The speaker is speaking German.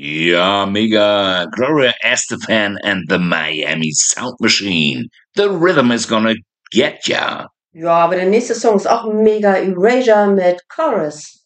Ja, mega. Gloria Estefan and the Miami Sound Machine. The rhythm is gonna get ya. Ja, aber der nächste Song ist auch mega Erasure mit Chorus.